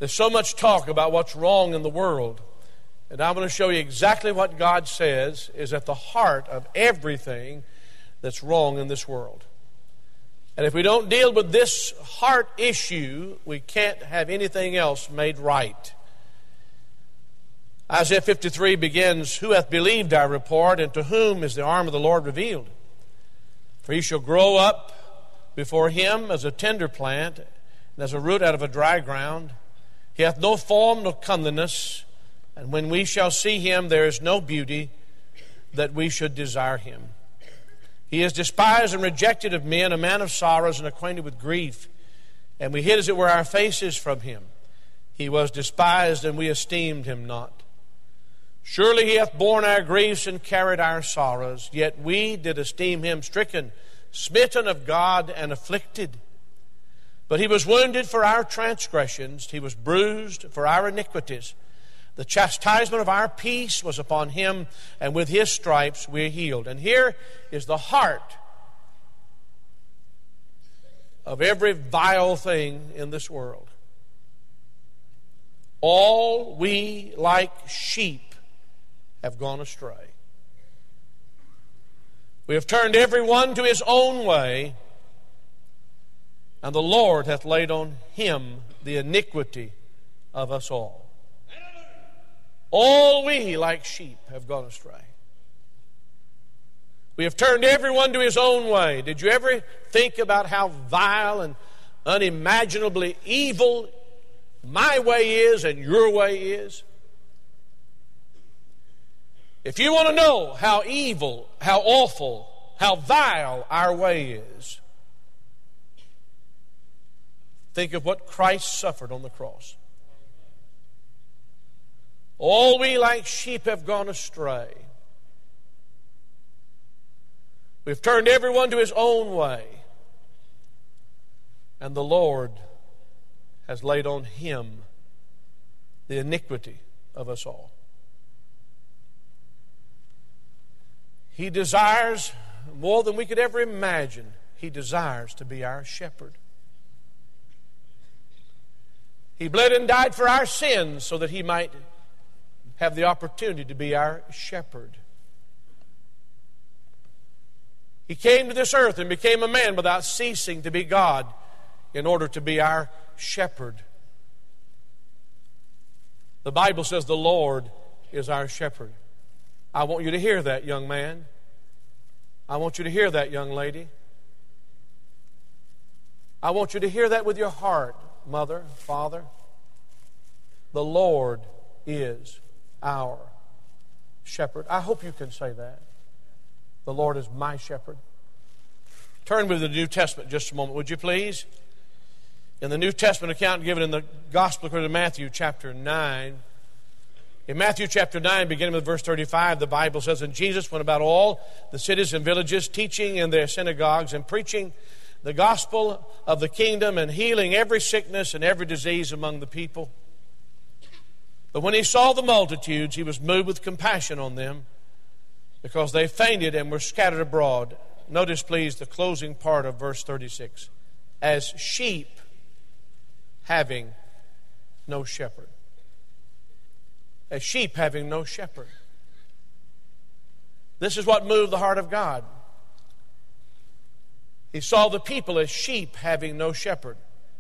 There's so much talk about what's wrong in the world. And I'm going to show you exactly what God says is at the heart of everything that's wrong in this world. And if we don't deal with this heart issue, we can't have anything else made right. Isaiah 53 begins, "Who hath believed our report, and to whom is the arm of the Lord revealed? For he shall grow up before him as a tender plant, and as a root out of a dry ground. He hath no form nor comeliness, and when we shall see him, there is no beauty that we should desire him. He is despised and rejected of men, a man of sorrows and acquainted with grief. And we hid, as it were, our faces from him. He was despised, and we esteemed him not. Surely he hath borne our griefs and carried our sorrows. Yet we did esteem him stricken, smitten of God, and afflicted. But he was wounded for our transgressions. He was bruised for our iniquities. The chastisement of our peace was upon him, and with his stripes we are healed." And here is the heart of every vile thing in this world. All we like sheep have gone astray. We have turned every one to his own way, and the Lord hath laid on him the iniquity of us all. All we, like sheep, have gone astray. We have turned everyone to his own way. Did you ever think about how vile and unimaginably evil my way is and your way is? If you want to know how evil, how awful, how vile our way is, think of what Christ suffered on the cross. All we like sheep have gone astray. We've turned everyone to his own way, and the Lord has laid on him the iniquity of us all. He desires more than we could ever imagine. He desires to be our shepherd. He bled and died for our sins so that he might have the opportunity to be our shepherd. He came to this earth and became a man without ceasing to be God in order to be our shepherd. The Bible says the Lord is our shepherd. I want you to hear that, young man. I want you to hear that, young lady. I want you to hear that with your heart, mother, father. The Lord is our shepherd. I hope you can say that. The Lord is my shepherd. Turn with the New Testament just a moment, would you please? In the New Testament account given in the Gospel according to Matthew chapter 9. In Matthew chapter 9, beginning with verse 35, the Bible says, "And Jesus went about all the cities and villages, teaching in their synagogues and preaching the gospel of the kingdom and healing every sickness and every disease among the people. But when he saw the multitudes, he was moved with compassion on them, because they fainted and were scattered abroad." Notice, please, the closing part of verse 36. "As sheep having no shepherd." As sheep having no shepherd. This is what moved the heart of God. He saw the people as sheep having no shepherd.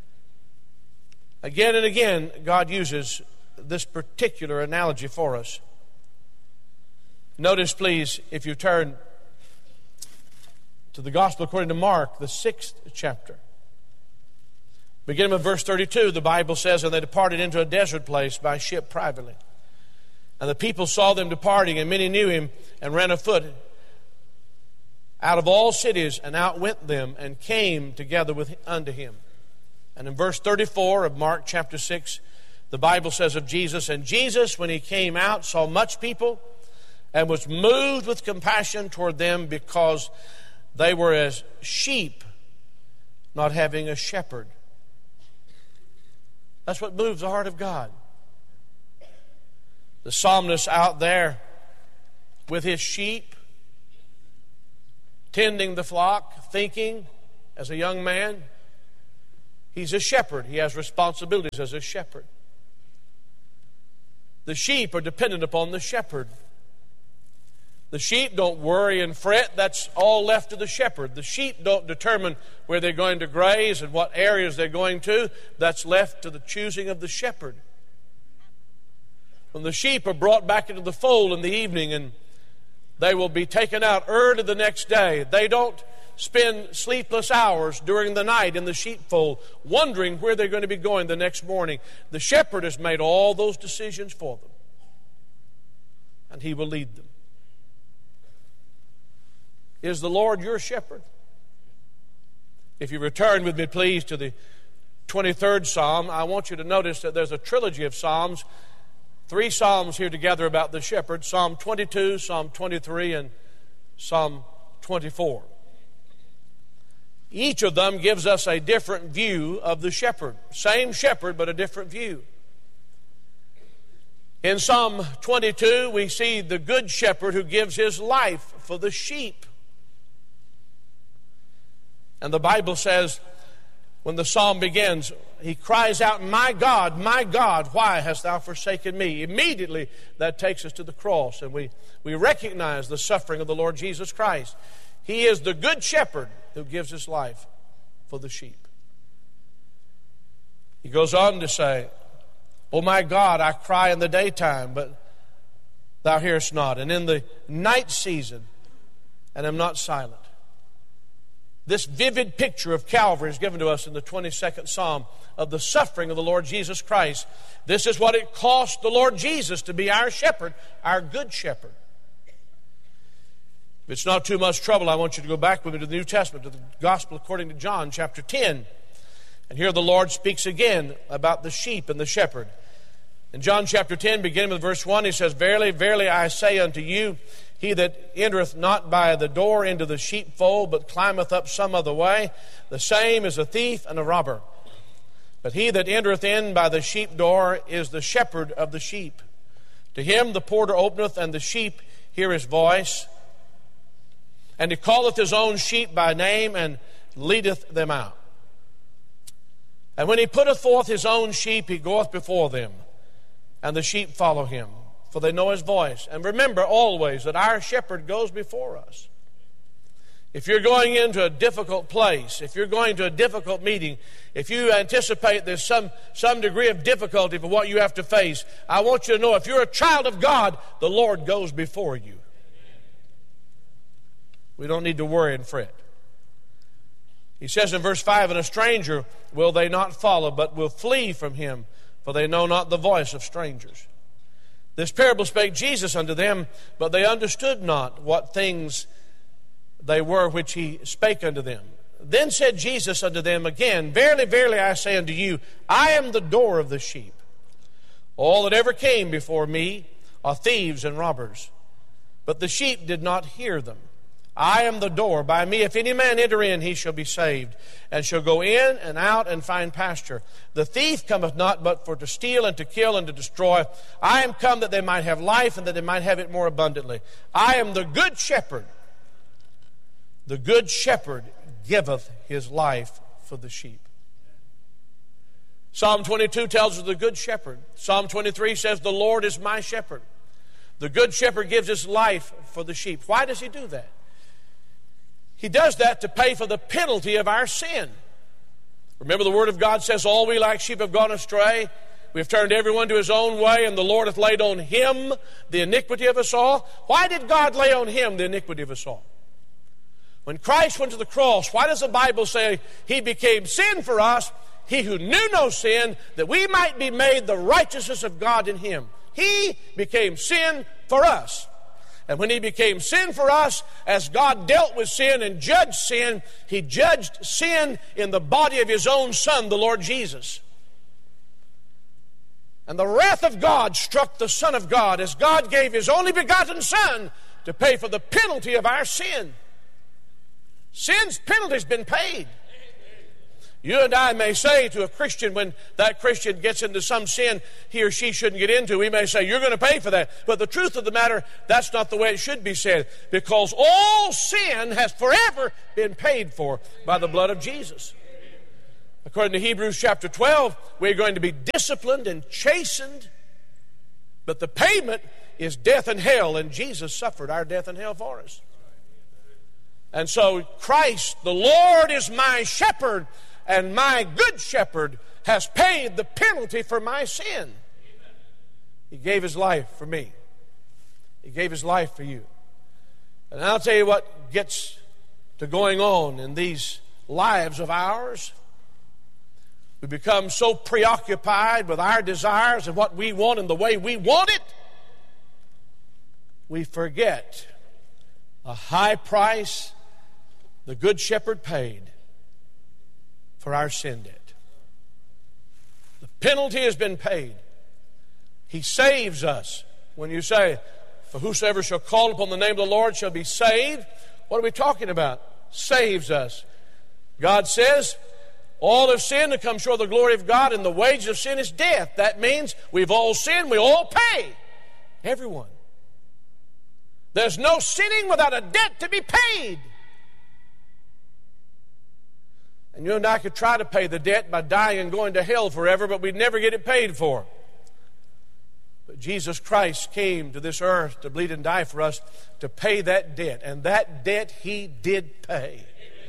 Again and again, God uses this particular analogy for us. Notice, please, if you turn to the Gospel according to Mark, the 6th chapter. Beginning with verse 32, the Bible says, "And they departed into a desert place by ship privately. And the people saw them departing, and many knew him, and ran afoot out of all cities, and outwent them, and came together unto him." And in verse 34 of Mark chapter 6, the Bible says of Jesus, "And Jesus, when he came out, saw much people, and was moved with compassion toward them, because they were as sheep not having a shepherd." That's what moves the heart of God. The psalmist out there with his sheep, tending the flock, thinking as a young man, he's a shepherd. He has responsibilities as a shepherd. The sheep are dependent upon the shepherd. The sheep don't worry and fret. That's all left to the shepherd. The sheep don't determine where they're going to graze and what areas they're going to. That's left to the choosing of the shepherd. When the sheep are brought back into the fold in the evening and they will be taken out early the next day, they don't spend sleepless hours during the night in the sheepfold wondering where they're going to be going the next morning. The shepherd has made all those decisions for them, and he will lead them. Is the Lord your shepherd? If you return with me, please, to the 23rd Psalm, I want you to notice that there's a trilogy of Psalms, 3 Psalms here together about the shepherd, Psalm 22, Psalm 23, and Psalm 24. Each of them gives us a different view of the shepherd. Same shepherd, but a different view. In Psalm 22, we see the good shepherd who gives his life for the sheep. And the Bible says, when the psalm begins, he cries out, my God, why hast thou forsaken me?" Immediately, that takes us to the cross, and we recognize the suffering of the Lord Jesus Christ. He is the good shepherd who gives his life for the sheep. He goes on to say, "O my God, I cry in the daytime, but thou hearest not, and in the night season, and am not silent." This vivid picture of Calvary is given to us in the 22nd Psalm of the suffering of the Lord Jesus Christ. This is what it cost the Lord Jesus to be our shepherd, our good shepherd. If it's not too much trouble, I want you to go back with me to the New Testament, to the Gospel according to John, chapter 10. And here the Lord speaks again about the sheep and the shepherd. In John chapter 10, beginning with verse 1, he says, "Verily, verily, I say unto you, he that entereth not by the door into the sheepfold, but climbeth up some other way, the same is a thief and a robber. But he that entereth in by the sheep door is the shepherd of the sheep. To him the porter openeth, and the sheep hear his voice. And he calleth his own sheep by name, and leadeth them out. And when he putteth forth his own sheep, he goeth before them, and the sheep follow him, for they know his voice." And remember always that our shepherd goes before us. If you're going into a difficult place, if you're going to a difficult meeting, if you anticipate there's some degree of difficulty for what you have to face, I want you to know if you're a child of God, the Lord goes before you. We don't need to worry and fret. He says in verse 5, "And a stranger will they not follow, but will flee from him, for they know not the voice of strangers. This parable spake Jesus unto them, but they understood not what things they were which he spake unto them. Then said Jesus unto them again, Verily, verily, I say unto you, I am the door of the sheep. All that ever came before me are thieves and robbers, but the sheep did not hear them. I am the door. By me, if any man enter in, he shall be saved, and shall go in and out and find pasture. The thief cometh not but for to steal and to kill and to destroy. I am come that they might have life, and that they might have it more abundantly. I am the good shepherd. The good shepherd giveth his life for the sheep." Psalm 22 tells us the good shepherd. Psalm 23 says, "The Lord is my shepherd." The good shepherd gives his life for the sheep. Why does he do that? He does that to pay for the penalty of our sin. Remember, the Word of God says, "All we like sheep have gone astray. We have turned everyone to his own way, and the Lord hath laid on him the iniquity of us all." Why did God lay on him the iniquity of us all? When Christ went to the cross, why does the Bible say he became sin for us, he who knew no sin, that we might be made the righteousness of God in him? He became sin for us. And when he became sin for us, as God dealt with sin and judged sin, he judged sin in the body of his own Son, the Lord Jesus. And the wrath of God struck the Son of God as God gave his only begotten Son to pay for the penalty of our sin. Sin's penalty has been paid. You and I may say to a Christian, when that Christian gets into some sin he or she shouldn't get into, we may say, "You're going to pay for that." But the truth of the matter, that's not the way it should be said, because all sin has forever been paid for by the blood of Jesus. According to Hebrews chapter 12, we're going to be disciplined and chastened, But the payment is death and hell, and Jesus suffered our death and hell for us. And so Christ, the Lord, is my shepherd, and my good shepherd has paid the penalty for my sin. He gave his life for me. He gave his life for you. And I'll tell you what gets to going on in these lives of ours. We become so preoccupied with our desires and what we want and the way we want it, we forget a high price the Good Shepherd paid for our sin debt. The penalty has been paid. He saves us. When you say, for whosoever shall call upon the name of the Lord shall be saved, what are we talking about? Saves us. God says, all have sinned and come short of the glory of God, and the wages of sin is death. That means we've all sinned, we all pay. Everyone. There's no sinning without a debt to be paid. And you and I could try to pay the debt by dying and going to hell forever, but we'd never get it paid for. But Jesus Christ came to this earth to bleed and die for us to pay that debt. And that debt He did pay.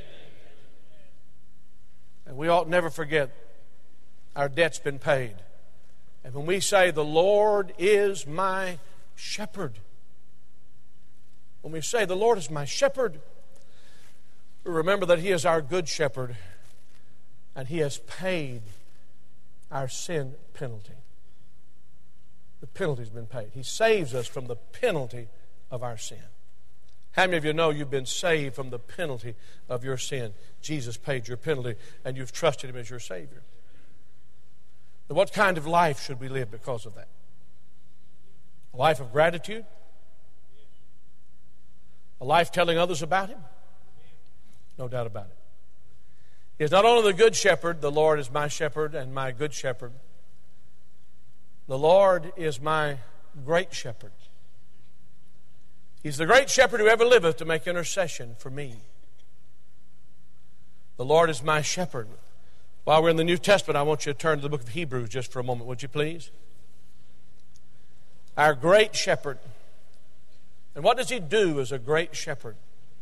And we ought never forget our debt's been paid. And when we say, the Lord is my shepherd, when we say, the Lord is my shepherd, we remember that He is our good shepherd, and He has paid our sin penalty. The penalty's been paid. He saves us from the penalty of our sin. How many of you know you've been saved from the penalty of your sin? Jesus paid your penalty, and you've trusted Him as your Savior. Now, what kind of life should we live because of that? A life of gratitude? A life telling others about Him? No doubt about it. He is not only the good shepherd, the Lord is my shepherd and my good shepherd. The Lord is my great shepherd. He's the great shepherd who ever liveth to make intercession for me. The Lord is my shepherd. While we're in the New Testament, I want you to turn to the book of Hebrews just for a moment, would you please? Our great shepherd. And what does He do as a great shepherd?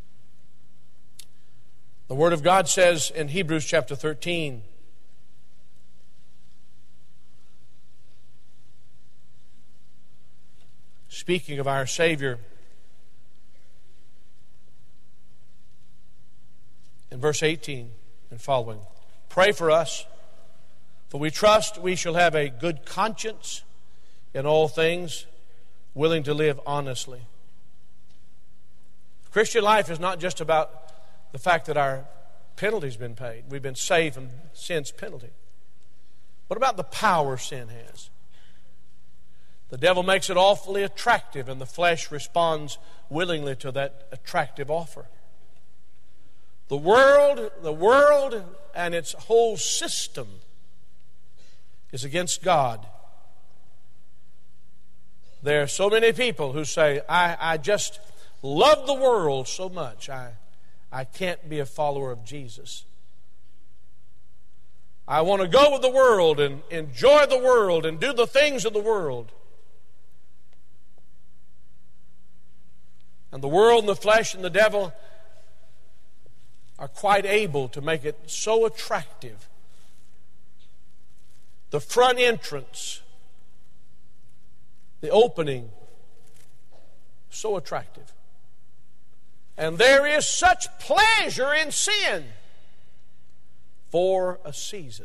The Word of God says in Hebrews chapter 13, speaking of our Savior, in verse 18 and following, pray for us, for we trust we shall have a good conscience in all things, willing to live honestly. Christian life is not just about the fact that our penalty's been paid. We've been saved from sin's penalty. What about the power sin has? The devil makes it awfully attractive, and the flesh responds willingly to that attractive offer. The world and its whole system is against God. There are so many people who say, I just love the world so much, I can't be a follower of Jesus. I want to go with the world and enjoy the world and do the things of the world. And the world and the flesh and the devil are quite able to make it so attractive. The front entrance, the opening, so attractive. And there is such pleasure in sin for a season.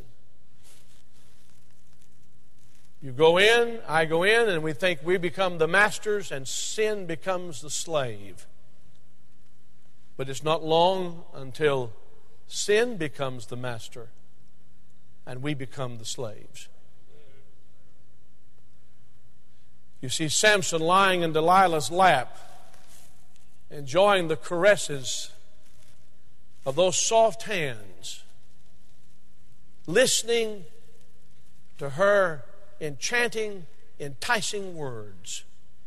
You go in, I go in, and we think we become the masters and sin becomes the slave. But it's not long until sin becomes the master and we become the slaves. You see Samson lying in Delilah's lap, enjoying the caresses of those soft hands, listening to her enchanting, enticing words.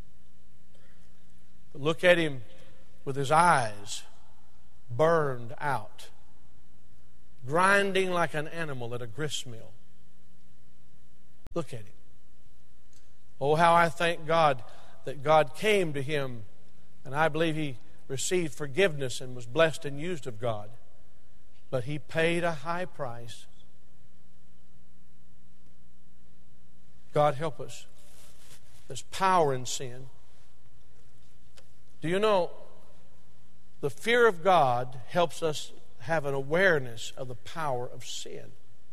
But look at him with his eyes burned out, grinding like an animal at a grist mill. Look at him. Oh, how I thank God that God came to him, and I believe he received forgiveness and was blessed and used of God. But he paid a high price. God help us. There's power in sin. Do you know, the fear of God helps us have an awareness of the power of sin.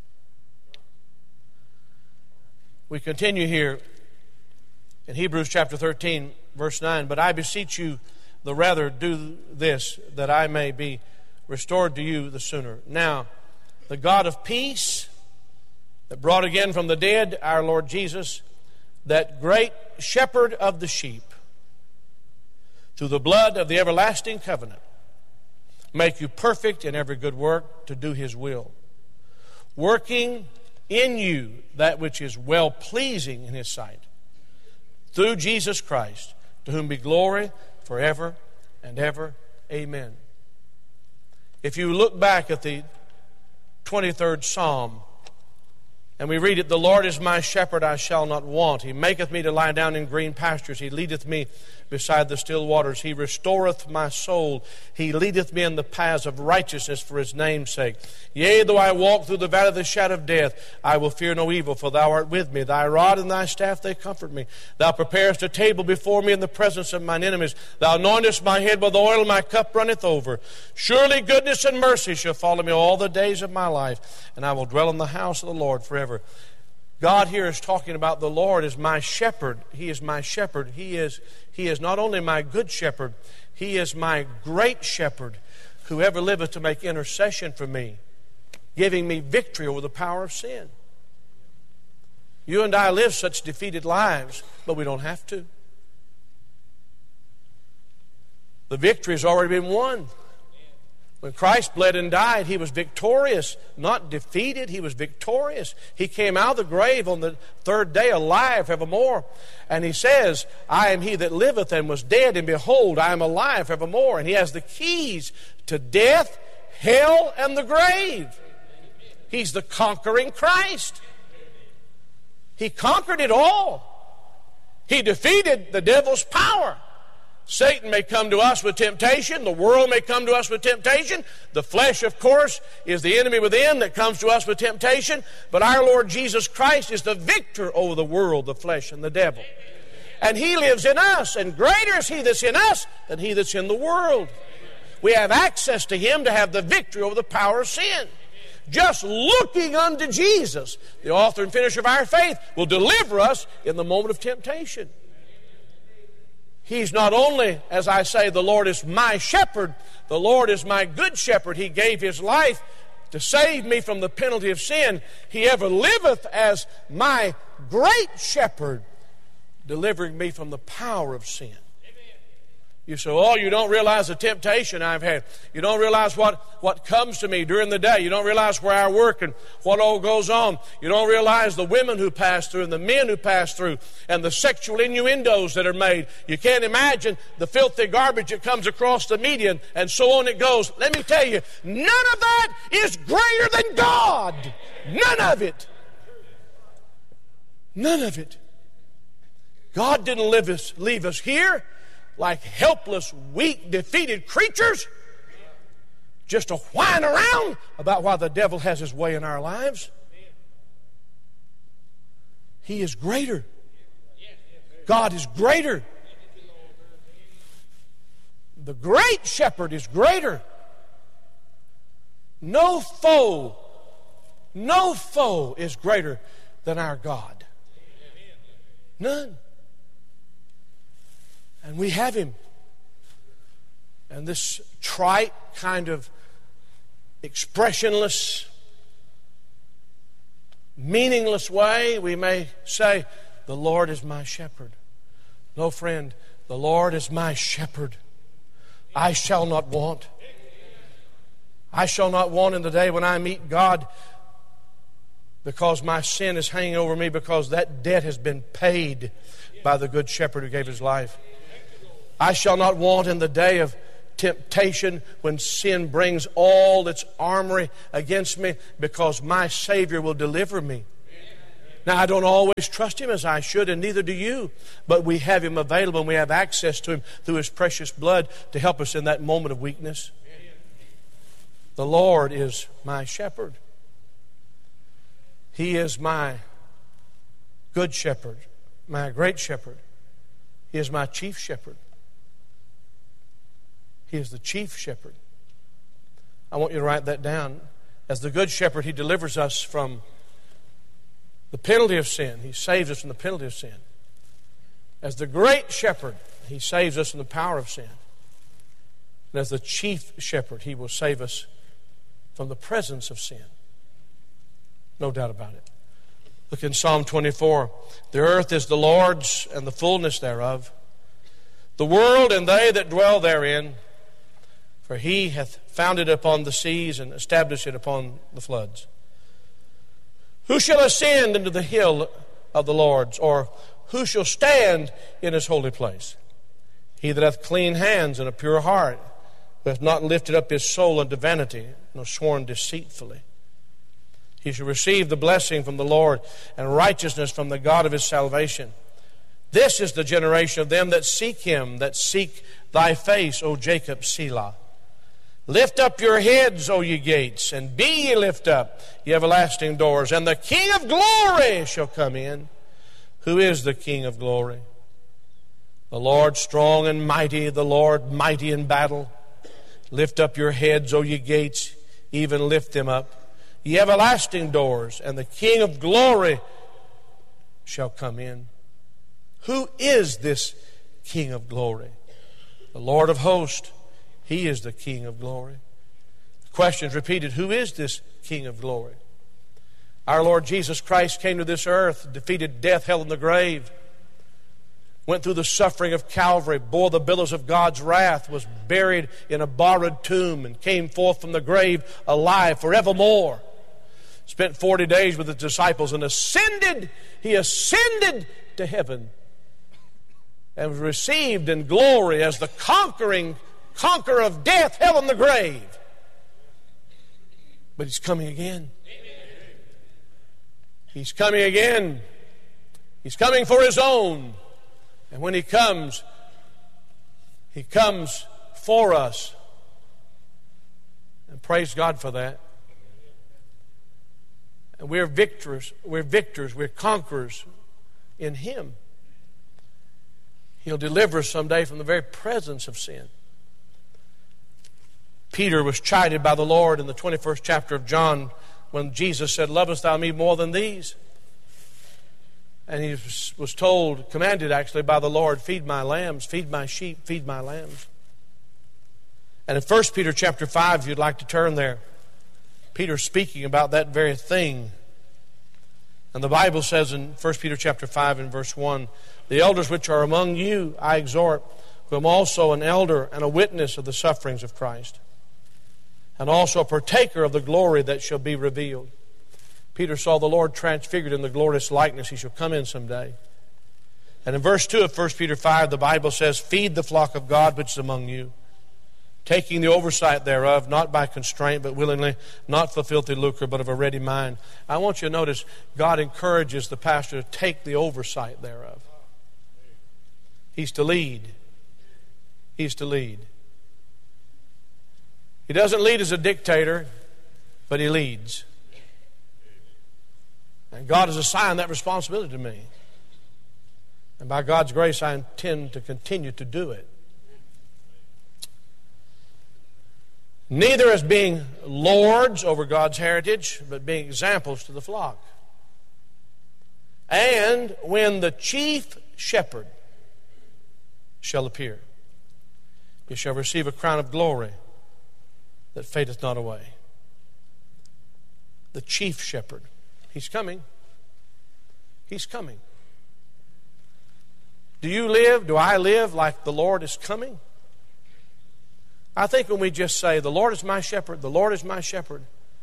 We continue here in Hebrews chapter 13, verse 9. But I beseech you, the rather do this, that I may be restored to you the sooner. Now, the God of peace, that brought again from the dead our Lord Jesus, that great shepherd of the sheep, through the blood of the everlasting covenant, make you perfect in every good work to do his will, working in you that which is well-pleasing in his sight, through Jesus Christ, to whom be glory forever and ever. Amen. If you look back at the 23rd Psalm, and we read it, the Lord is my shepherd, I shall not want. He maketh me to lie down in green pastures. He leadeth me beside the still waters. He restoreth my soul. He leadeth me in the paths of righteousness for his name's sake. Yea, though I walk through the valley of the shadow of death, I will fear no evil, for thou art with me. Thy rod and thy staff, they comfort me. Thou preparest a table before me in the presence of mine enemies. Thou anointest my head with oil, my cup runneth over. Surely goodness and mercy shall follow me all the days of my life, and I will dwell in the house of the Lord forever. God here is talking about the Lord as my shepherd. He is my shepherd. He is not only my good shepherd, he is my great shepherd, who ever liveth to make intercession for me, giving me victory over the power of sin. You and I live such defeated lives, but we don't have to. The victory has already been won. When Christ bled and died, he was victorious, not defeated. He was victorious. He came out of the grave on the third day alive forevermore. And he says, I am he that liveth and was dead, and behold, I am alive forevermore. And he has the keys to death, hell, and the grave. He's the conquering Christ. He conquered it all. He defeated the devil's power. Satan may come to us with temptation. The world may come to us with temptation. The flesh, of course, is the enemy within that comes to us with temptation. But our Lord Jesus Christ is the victor over the world, the flesh, and the devil. And he lives in us, and greater is he that's in us than he that's in the world. We have access to him to have the victory over the power of sin. Just looking unto Jesus, the author and finisher of our faith, will deliver us in the moment of temptation. He's not only, as I say, the Lord is my shepherd, the Lord is my good shepherd. He gave his life to save me from the penalty of sin. He ever liveth as my great shepherd, delivering me from the power of sin. You say, oh, you don't realize the temptation I've had. You don't realize what comes to me during the day. You don't realize where I work and what all goes on. You don't realize the women who pass through and the men who pass through and the sexual innuendos that are made. You can't imagine the filthy garbage that comes across the media, and so on it goes. Let me tell you, none of that is greater than God. None of it. None of it. God didn't leave us here like helpless, weak, defeated creatures, just to whine around about why the devil has his way in our lives. He is greater. God is greater. The great shepherd is greater. No foe is greater than our God. None. And we have him. And this trite kind of expressionless, meaningless way, we may say, the Lord is my shepherd. No, friend, the Lord is my shepherd. I shall not want. I shall not want in the day when I meet God, because my sin is hanging over me, because that debt has been paid by the good shepherd who gave his life. I shall not want in the day of temptation when sin brings all its armory against me, because my Savior will deliver me. Now, I don't always trust Him as I should, and neither do you. But we have Him available, and we have access to Him through His precious blood to help us in that moment of weakness. The Lord is my shepherd. He is my good shepherd, my great shepherd. He is my chief shepherd. He is the chief shepherd. I want you to write that down. As the good shepherd, He delivers us from the penalty of sin. He saves us from the penalty of sin. As the great shepherd, He saves us from the power of sin. And as the chief shepherd, He will save us from the presence of sin. No doubt about it. Look in Psalm 24. The earth is the Lord's and the fullness thereof, the world and they that dwell therein. For He hath founded it upon the seas and established it upon the floods. Who shall ascend into the hill of the Lord, or who shall stand in His holy place? He that hath clean hands and a pure heart, who hath not lifted up his soul unto vanity, nor sworn deceitfully. He shall receive the blessing from the Lord, and righteousness from the God of his salvation. This is the generation of them that seek Him, that seek Thy face, O Jacob, Selah. Lift up your heads, O ye gates, and be ye lift up, ye everlasting doors, and the King of glory shall come in. Who is the King of glory? The Lord strong and mighty, the Lord mighty in battle. Lift up your heads, O ye gates, even lift them up, ye everlasting doors, and the King of glory shall come in. Who is this King of glory? The Lord of hosts. He is the King of glory. The question is repeated, who is this King of glory? Our Lord Jesus Christ came to this earth, defeated death, hell, and the grave, went through the suffering of Calvary, bore the billows of God's wrath, was buried in a borrowed tomb, and came forth from the grave alive forevermore. Spent 40 days with His disciples and ascended. He ascended to heaven and was received in glory as the conqueror of death, hell, and the grave. But He's coming again. He's coming again. He's coming for His own. And when He comes for us. And praise God for that. And we're victors, we're conquerors in Him. He'll deliver us someday from the very presence of sin. Peter was chided by the Lord in the 21st chapter of John when Jesus said, "Lovest thou me more than these?" And he was told, commanded actually by the Lord, "Feed my lambs, feed my sheep, feed my lambs." And in 1 Peter chapter 5, if you'd like to turn there, Peter's speaking about that very thing. And the Bible says in 1 Peter chapter 5 and verse 1, "The elders which are among you I exhort, who am also an elder and a witness of the sufferings of Christ, and also a partaker of the glory that shall be revealed." Peter saw the Lord transfigured in the glorious likeness. He shall come in someday. And in verse 2 of 1 Peter 5, the Bible says, "Feed the flock of God which is among you, taking the oversight thereof, not by constraint, but willingly, not for filthy lucre, but of a ready mind." I want you to notice, God encourages the pastor to take the oversight thereof. He's to lead. He's to lead. He doesn't lead as a dictator, but he leads. And God has assigned that responsibility to me. And by God's grace, I intend to continue to do it. Neither as being lords over God's heritage, but being examples to the flock. And when the chief shepherd shall appear, he shall receive a crown of glory that fadeth not away. The chief shepherd. He's coming. He's coming. Do you live, do I live like the Lord is coming? I think when we just say, "The Lord is my shepherd, the Lord is my shepherd,"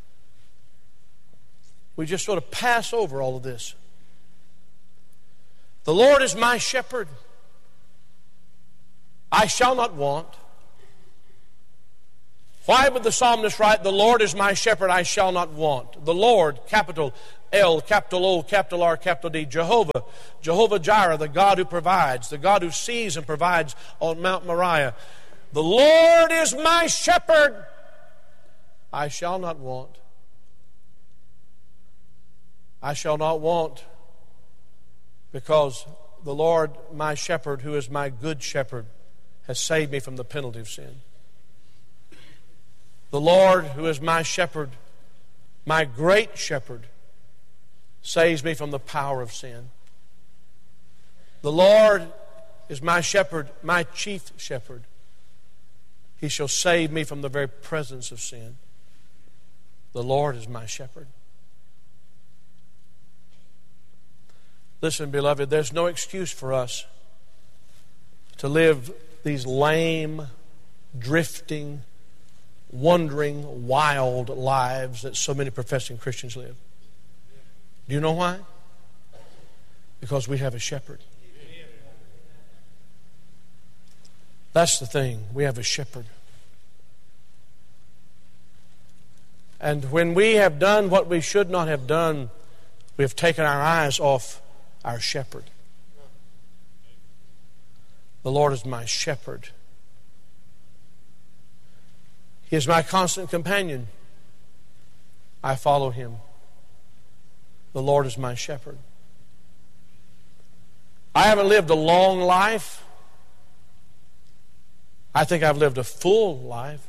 we just sort of pass over all of this. The Lord is my shepherd. I shall not want. Why would the psalmist write, the Lord is my shepherd, I shall not want? The Lord, capital L, capital O, capital R, capital D, Jehovah, Jehovah Jireh, the God who provides, the God who sees and provides on Mount Moriah. The Lord is my shepherd, I shall not want. I shall not want because the Lord, my shepherd, who is my good shepherd, has saved me from the penalty of sin. The Lord, who is my shepherd, my great shepherd, saves me from the power of sin. The Lord is my shepherd, my chief shepherd. He shall save me from the very presence of sin. The Lord is my shepherd. Listen, beloved, there's no excuse for us to live these lame, drifting, wandering, wild lives that so many professing Christians live. Do you know why? Because we have a shepherd. That's the thing. We have a shepherd. And when we have done what we should not have done, we have taken our eyes off our shepherd. The Lord is my shepherd. He is my constant companion. I follow Him. The Lord is my shepherd. I haven't lived a long life. I think I've lived a full life.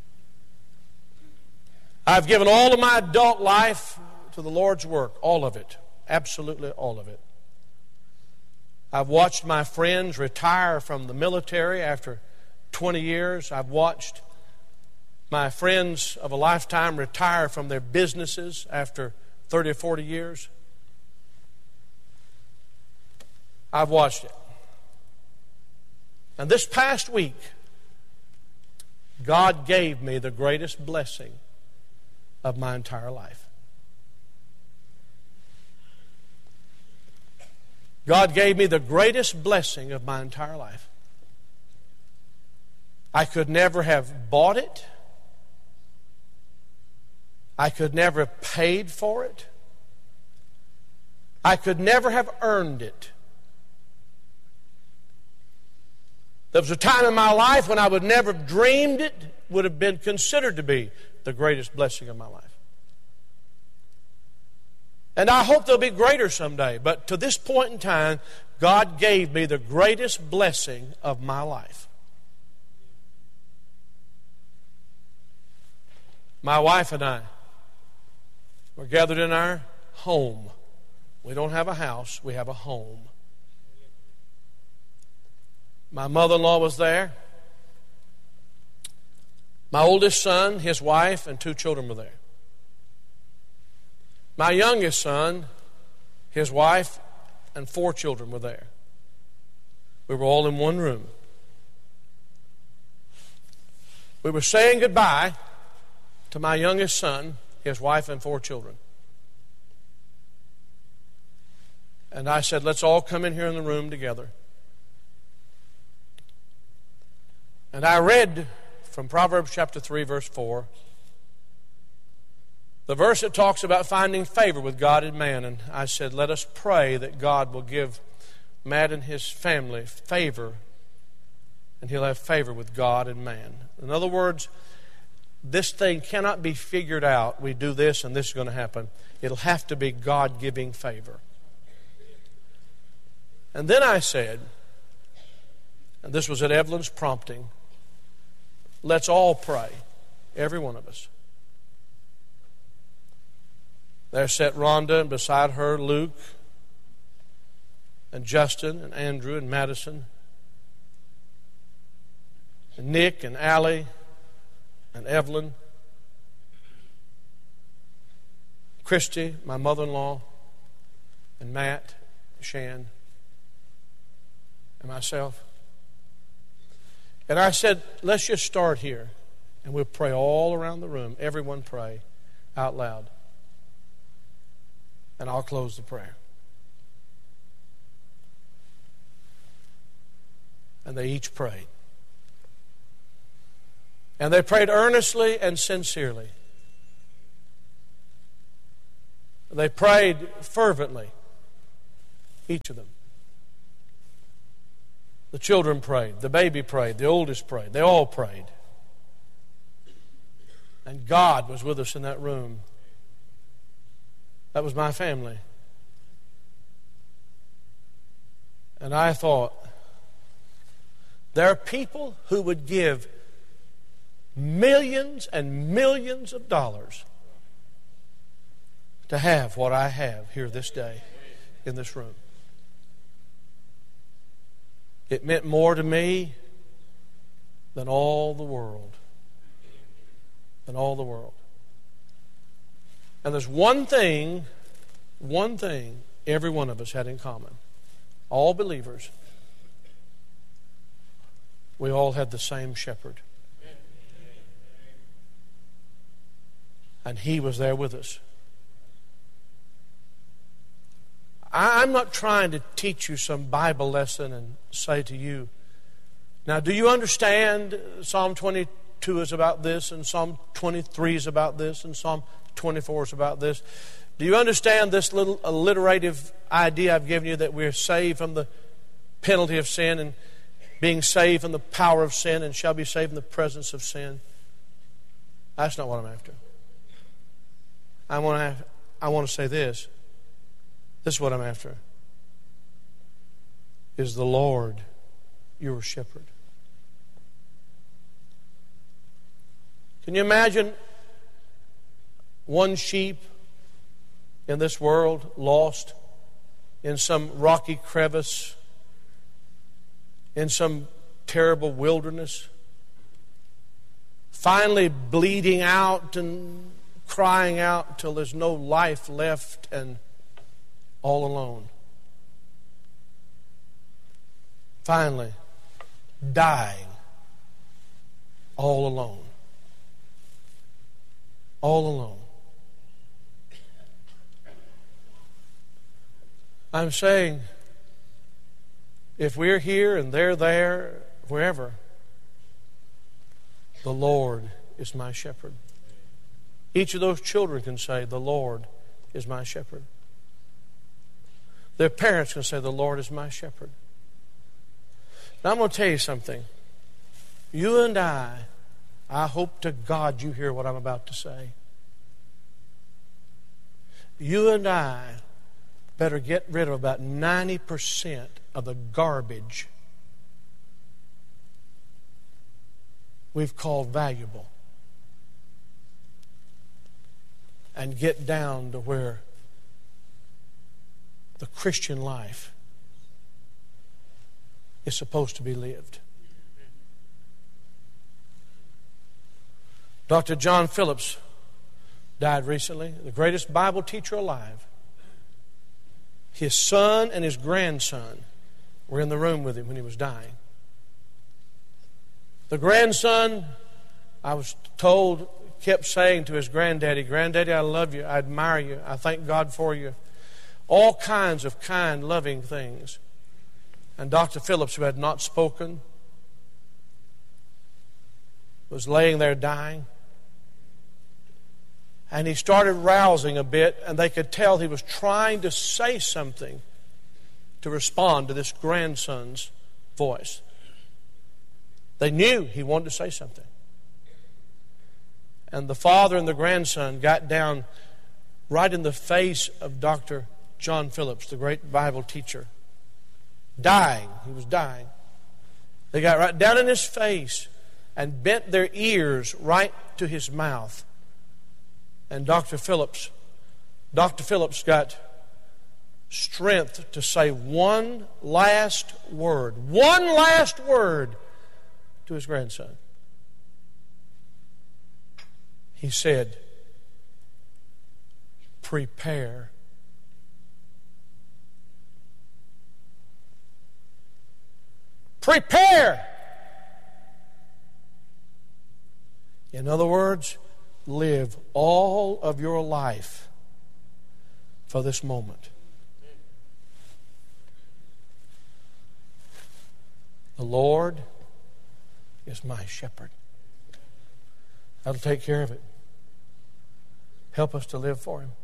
I've given all of my adult life to the Lord's work, all of it, absolutely all of it. I've watched my friends retire from the military after 20 years. I've watched my friends of a lifetime retire from their businesses after 30 or 40 years. I've watched it. And this past week, God gave me the greatest blessing of my entire life. God gave me the greatest blessing of my entire life. I could never have bought it. I could never have paid for it. I could never have earned it. There was a time in my life when I would never have dreamed it would have been considered to be the greatest blessing of my life. And I hope they'll be greater someday. But to this point in time, God gave me the greatest blessing of my life. My wife and I were gathered in our home. We don't have a house, we have a home. My mother-in-law was there. My oldest son, his wife, and 2 children were there. My youngest son, his wife, and 4 children were there. We were all in one room. We were saying goodbye to my youngest son, his wife, and 4 children. And I said, let's all come in here in the room together. And I read from Proverbs chapter 3, verse 4, the verse that talks about finding favor with God and man. And I said, let us pray that God will give Matt and his family favor, and he'll have favor with God and man. In other words, this thing cannot be figured out. We do this and this is going to happen. It'll have to be God-giving favor. And then I said, and this was at Evelyn's prompting, let's all pray, every one of us. There sat Rhonda, and beside her Luke, and Justin, and Andrew, and Madison, and Nick, and Allie, and Evelyn, Christy, my mother-in-law, and Matt, Shan, and myself. And I said, let's just start here, and we'll pray all around the room. Everyone pray out loud. And I'll close the prayer. And they each prayed. And they prayed earnestly and sincerely. They prayed fervently, each of them. The children prayed, the baby prayed, the oldest prayed. They all prayed. And God was with us in that room. That was my family. And I thought, there are people who would give millions and millions of dollars to have what I have here this day in this room. It meant more to me than all the world. Than all the world. And there's one thing every one of us had in common. All believers. We all had the same shepherd. And he was there with us. I'm not trying to teach you some Bible lesson and say to you, now do you understand Psalm 22 is about this, and Psalm 23 is about this, and Psalm 24 is about this? Do you understand this little alliterative idea I've given you, that we're saved from the penalty of sin and being saved from the power of sin and shall be saved in the presence of sin? That's not what I'm after. I want to say this. This is what I'm after. Is the Lord your shepherd? Can you imagine one sheep in this world lost in some rocky crevice, in some terrible wilderness, finally bleeding out and crying out till there's no life left and all alone? Finally dying all alone. All alone. I'm saying, if we're here and they're there, wherever, the Lord is my shepherd. Each of those children can say, the Lord is my shepherd. Their parents can say, the Lord is my shepherd. Now I'm going to tell you something. You and I hope to God you hear what I'm about to say. You and I better get rid of about 90% of the garbage we've called valuable, and get down to where the Christian life is supposed to be lived. Dr. John Phillips died recently, the greatest Bible teacher alive. His son and his grandson were in the room with him when he was dying. The grandson, I was told, kept saying to his granddaddy, "Granddaddy, I love you, I admire you, I thank God for you." All kinds of kind, loving things. And Dr. Phillips, who had not spoken, was laying there dying. And he started rousing a bit, and they could tell he was trying to say something to respond to this grandson's voice. They knew he wanted to say something. And the father and the grandson got down right in the face of Dr. John Phillips, the great Bible teacher. Dying. He was dying. They got right down in his face and bent their ears right to his mouth. And Dr. Phillips got strength to say one last word to his grandson. He said, "Prepare." Prepare! In other words, live all of your life for this moment. The Lord is my shepherd. That'll take care of it. Help us to live for Him.